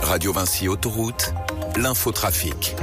Radio Vinci Autoroute, l'infotrafic.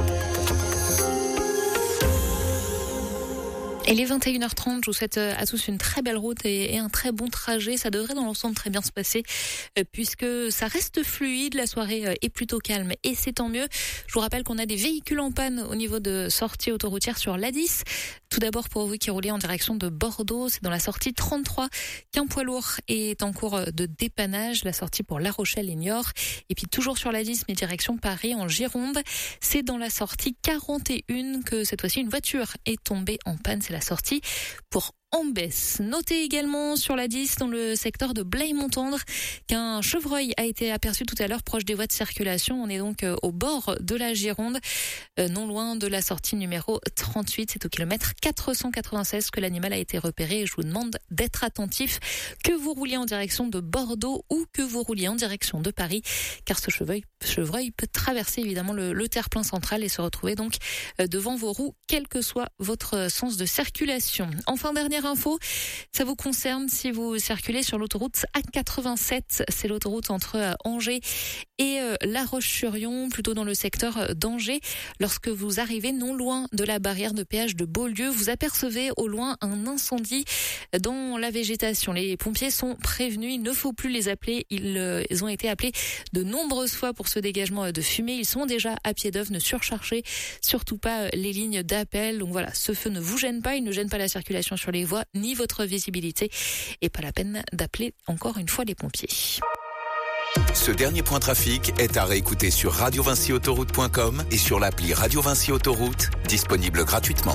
Il est 21h30, je vous souhaite à tous une très belle route et un très bon trajet. Ça devrait dans l'ensemble très bien se passer puisque ça reste fluide, la soirée est plutôt calme et c'est tant mieux. Je vous rappelle qu'on a des véhicules en panne au niveau de sortie autoroutière sur l'A10. Tout d'abord pour vous qui roulez en direction de Bordeaux, c'est dans la sortie 33 qu'un poids lourd est en cours de dépannage, la sortie pour La Rochelle et Niort. Et puis toujours sur l'A10 mais direction Paris en Gironde, c'est dans la sortie 41 que cette fois-ci une voiture est tombée en panne. C'est la sortie pour Ambès. Notez également sur la 10 dans le secteur de Blaye-Montendre qu'un chevreuil a été aperçu tout à l'heure proche des voies de circulation. On est donc au bord de la Gironde, non loin de la sortie numéro 38. C'est au kilomètre 496 que l'animal a été repéré et je vous demande d'être attentif que vous rouliez en direction de Bordeaux ou que vous rouliez en direction de Paris car ce chevreuil peut traverser évidemment le terre-plein central et se retrouver donc devant vos roues quel que soit votre sens de circulation. Enfin, dernière info, ça vous concerne si vous circulez sur l'autoroute A87, c'est l'autoroute entre Angers et La Roche-sur-Yon, plutôt dans le secteur d'Angers. Lorsque vous arrivez non loin de la barrière de péage de Beaulieu, vous apercevez au loin un incendie dans la végétation. Les pompiers sont prévenus, il ne faut plus les appeler, ils ont été appelés de nombreuses fois pour ce dégagement de fumée. Ils sont déjà à pied d'œuvre, ne surchargez surtout pas les lignes d'appel. Donc voilà, ce feu ne vous gêne pas, il ne gêne pas la circulation sur les voies ni votre visibilité et pas la peine d'appeler encore une fois les pompiers. Ce dernier point trafic est à réécouter sur radiovinciautoroute.com et sur l'appli Radio Vinci Autoroute, disponible gratuitement.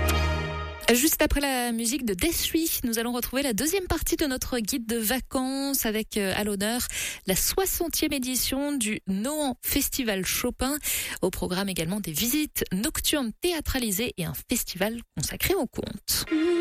Juste après la musique de Deshui, nous allons retrouver la deuxième partie de notre guide de vacances avec à l'honneur la 60e édition du Nohant Festival Chopin. Au programme également des visites nocturnes théâtralisées et un festival consacré aux contes.